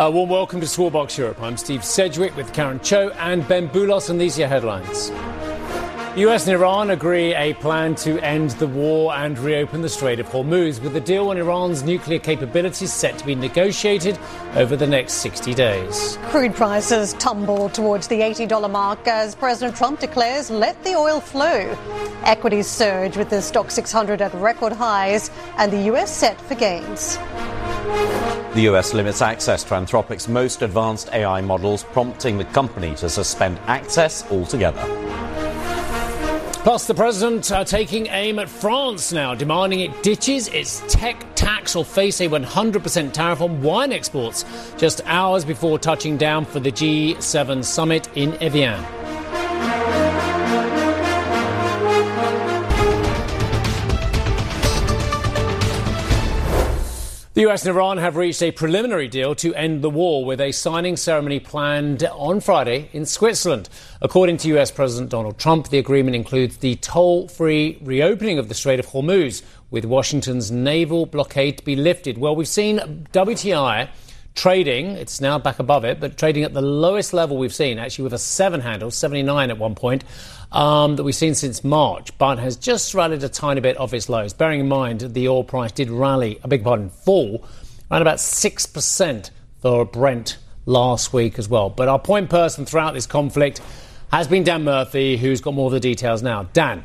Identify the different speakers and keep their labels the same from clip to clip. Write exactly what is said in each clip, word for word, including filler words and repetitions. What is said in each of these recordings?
Speaker 1: A warm welcome to Swarbox Europe. I'm Steve Sedgwick with Karen Cho and Ben Boulos, and these are your headlines. The U S and Iran agree a plan to end the war and reopen the Strait of Hormuz, with the deal on Iran's nuclear capabilities set to be negotiated over the next sixty days.
Speaker 2: Crude prices tumble towards the eighty dollars mark as President Trump declares let the oil flow. Equities surge with the Stock six hundred at record highs and the U S set for gains.
Speaker 3: The U S limits access to Anthropic's most advanced A I models, prompting the company to suspend access altogether.
Speaker 1: Plus, the president uh, taking aim at France now, demanding it ditches its tech tax or face a one hundred percent tariff on wine exports, just hours before touching down for the G seven summit in Evian. The U S and Iran have reached a preliminary deal to end the war, with a signing ceremony planned on Friday in Switzerland. According to U S President Donald Trump, the agreement includes the toll-free reopening of the Strait of Hormuz, with Washington's naval blockade to be lifted. Well, we've seen W T I trading, it's now back above it, but trading at the lowest level we've seen, actually with a seven handle, seventy-nine at one point, um, that we've seen since March, but has just rallied a tiny bit off its lows. Bearing in mind the oil price did rally, I beg your pardon, fall around about six percent for Brent last week as well. But our point person throughout this conflict has been Dan Murphy, who's got more of the details now. Dan.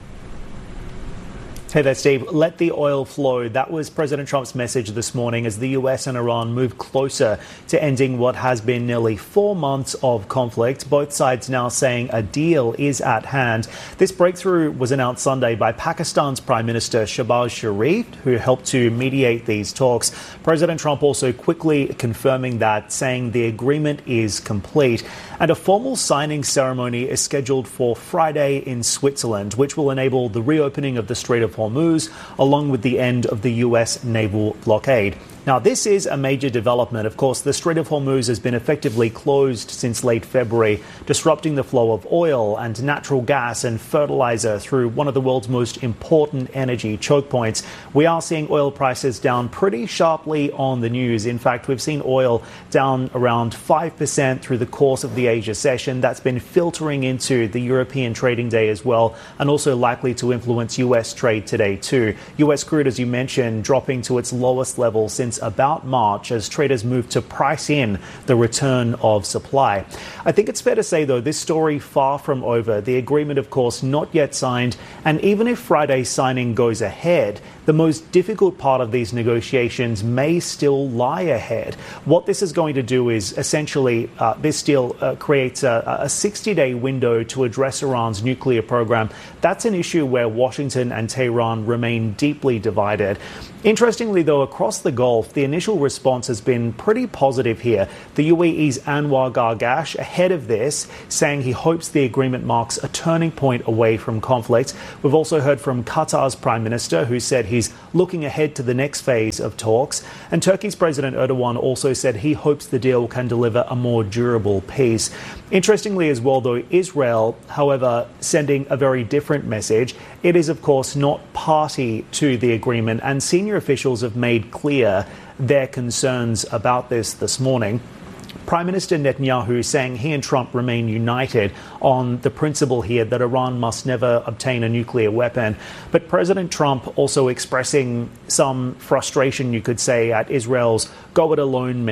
Speaker 4: Hey there, Steve. Let the oil flow. That was President Trump's message this morning as the U S and Iran move closer to ending what has been nearly four months of conflict. Both sides now saying a deal is at hand. This breakthrough was announced Sunday by Pakistan's Prime Minister Shehbaz Sharif, who helped to mediate these talks. President Trump also quickly confirming that, saying the agreement is complete. And a formal signing ceremony is scheduled for Friday in Switzerland, which will enable the reopening of the Strait of Hormuz, along with the end of the U S naval blockade. Now, this is a major development. Of course, the Strait of Hormuz has been effectively closed since late February, disrupting the flow of oil and natural gas and fertilizer through one of the world's most important energy choke points. We are seeing oil prices down pretty sharply on the news. In fact, we've seen oil down around five percent through the course of the Asia session. That's been filtering into the European trading day as well, and also likely to influence U S trade today too. U S crude, as you mentioned, dropping to its lowest level since about March as traders move to price in the return of supply. I think it's fair to say, though, this story far from over. The agreement, of course, not yet signed. And even if Friday's signing goes ahead, the most difficult part of these negotiations may still lie ahead. What this is going to do is essentially uh, this deal uh, creates a sixty-day window to address Iran's nuclear program. That's an issue where Washington and Tehran remain deeply divided. Interestingly, though, across the Gulf, the initial response has been pretty positive here. The U A E's Anwar Gargash, ahead of this, saying he hopes the agreement marks a turning point away from conflict. We've also heard from Qatar's Prime Minister, who said he's looking ahead to the next phase of talks. And Turkey's President Erdogan also said he hopes the deal can deliver a more durable peace. Interestingly as well, though, Israel, however, sending a very different message. It is, of course, not party to the agreement, and senior officials have made clear their concerns about this this morning. Prime Minister Netanyahu saying he and Trump remain united on the principle here that Iran must never obtain a nuclear weapon. But President Trump also expressing some frustration, you could say, at Israel's go-it-alone